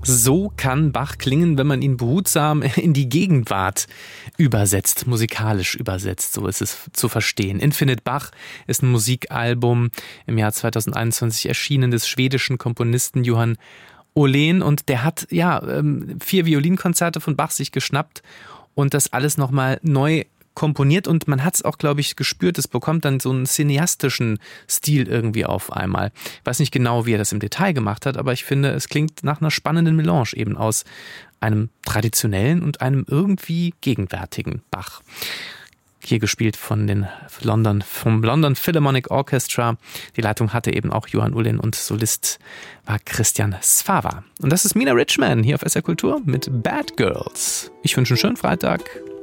So kann Bach klingen, wenn man ihn behutsam in die Gegenwart übersetzt, musikalisch übersetzt, so ist es zu verstehen. Infinite Bach ist ein Musikalbum im Jahr 2021 erschienen des schwedischen Komponisten Johan Åhlén, und der hat 4 Violinkonzerte von Bach sich geschnappt und das alles nochmal neu komponiert, und man hat es auch, glaube ich, gespürt, es bekommt dann so einen cineastischen Stil irgendwie auf einmal. Ich weiß nicht genau, wie er das im Detail gemacht hat, aber ich finde, es klingt nach einer spannenden Melange eben aus einem traditionellen und einem irgendwie gegenwärtigen Bach. Hier gespielt vom London Philharmonic Orchestra. Die Leitung hatte eben auch Johan Åhlén und Solist war Christian Svava. Und das ist Mina Richman hier auf SR Kultur mit Bad Girls. Ich wünsche einen schönen Freitag.